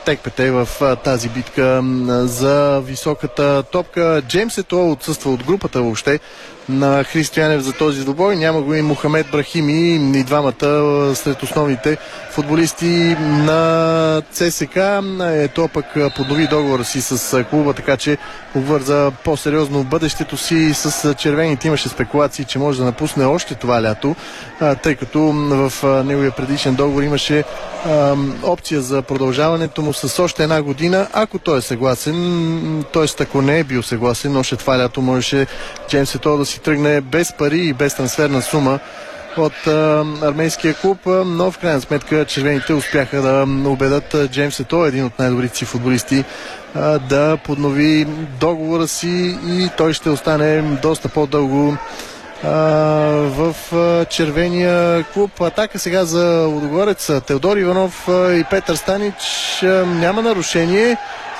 ТКПТ в тази битка за високата топка. Джеймс Етуо отсъства от групата въобще на Християнев за този двубой. Няма го и Мохамед Брахими, и двамата сред основните футболисти на ЦСК. Ето пък поднови договора си с клуба, така че обвърза по-сериозно бъдещето си с червените. Имаше спекулации, че може да напусне още това лято, тъй като в неговия предишен договор имаше опция за продължаването му с още една година, ако той е съгласен. Т.е. ако не е бил съгласен, още това лято можеше Джеймс Етуо да си тръгне без пари и без трансферна сума от армейския клуб, но в крайна сметка червените успяха да убедят Джеймс Етуо, един от най-добрите си футболисти, да поднови договора си и той ще остане доста по-дълго в червения клуб. Атака сега за Лудогорец. Теодор Иванов и Петър Станич. Няма нарушение.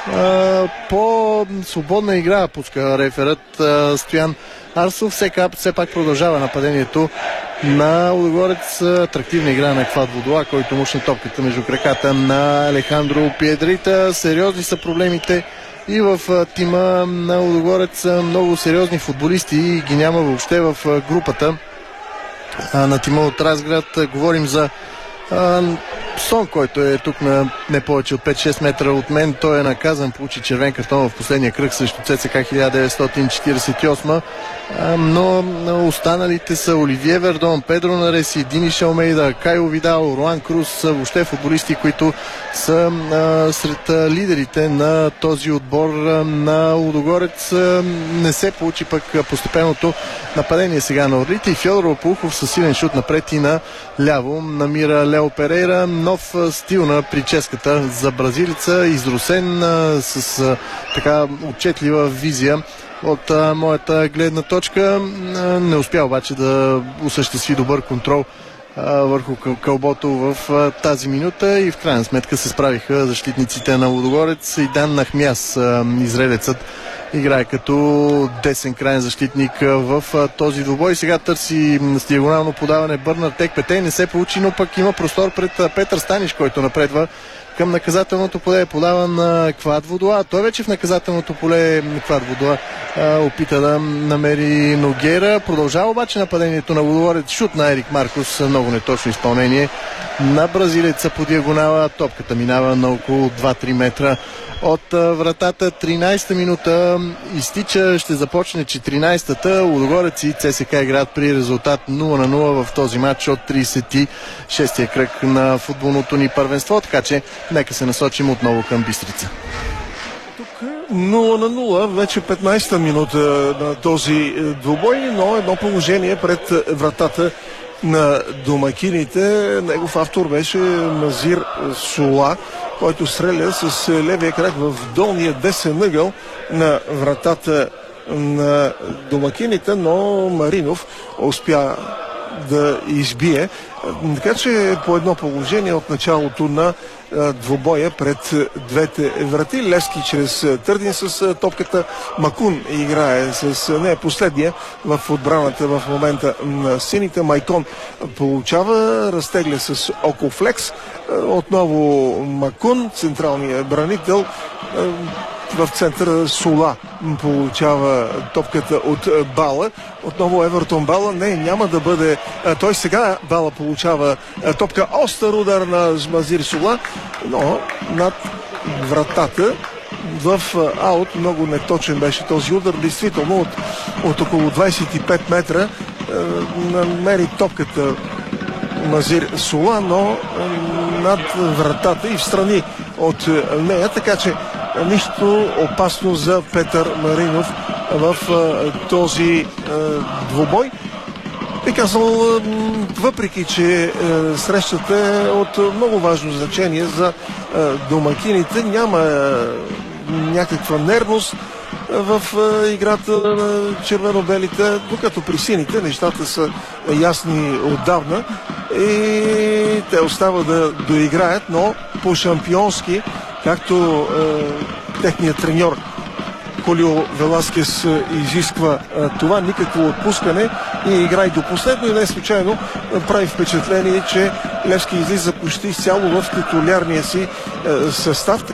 По свободна игра пуска реферът Стоян Арсов. Все пак продължава нападението на Лудогорец. Атрактивна игра на Квад Водола, който мушне топката между краката на Алехандро Пиедрита. Сериозни са проблемите и в тима на Лудогорец. Много сериозни футболисти ги няма въобще в групата на тима от Разград. Говорим за Сон, който е тук на не повече от 5-6 метра от мен. Той е наказан, получи червен картон в последния кръг срещу ЦСК 1948, но останалите са Оливие Вердон, Педро Нареси, Дини Шалмейда, Кайло Видал, Руан Круз, въобще футболисти, които са сред лидерите на този отбор на Лудогорец. Не се получи пък постепенното нападение сега на Орлите и Фьодор Лопухов със силен шут напред и на ляво намира Лео Перейра. Нов стил на прическата за бразилеца, изрусен с така отчетлива визия от моята гледна точка. Не успя обаче да осъществи добър контрол върху кълбото в тази минута и в крайна сметка се справиха защитниците на Лудогорец. Идан Нахмяс, израелецът, играе като десен крайен защитник в този двубой. Сега търси с диагонално подаване Бърнар ТКПТ. Не се получи, но пък има простор пред Петър Станиш, който напредва към наказателното поле. Подава на Квад Водола. Той вече в наказателното поле Квад Водола опита да намери Ногера. Продължава обаче нападението на Лудогорец. Шут на Ерик Маркус. Много неточно изпълнение на бразилеца по диагонала. Топката минава на около 2-3 метра от вратата. 13-та минута изтича, ще започне 14-та. Лудогорец и ЦСК играят при резултат 0-0 в този матч от 36-я кръг на футболното ни първенство, така че нека се насочим отново към Бистрица. 0-0, вече 15-та минута на този двубой, но едно положение пред вратата на домакините. Негов автор беше Назир Сула, който стреля с левия крак в долния десен ъгъл на вратата на домакините, но Маринов успя да избие. Така че по едно положение от началото на двубоя пред двете врати. Левски чрез Търдин с топката. Макун играе с не последния в отбраната в момента на сините. Майкон получава, разтегля с Окофлекс. Отново Макун, централният бранител. В центъра Сула получава топката от Бала. Отново Евертон Бала. Няма да бъде... Той сега Бала получава топка. Остър удар на Мазир Сула, но над вратата в аут. Много неточен беше този удар. Действително от около 25 метра намери топката Мазир Сула, но над вратата и в страни от нея, така че нищо опасно за Петър Маринов в този двубой. Би казал, въпреки че срещата е от много важно значение за домакините, няма някаква нервност в играта на червено-белите, докато при сините нещата са ясни отдавна и те остава да доиграят, но по-шампионски, както техният треньор Холио Веласкес изисква това, никакво отпускане и играй до последно, и не случайно прави впечатление, че Левски излиза почти изцяло в титулярния си състав.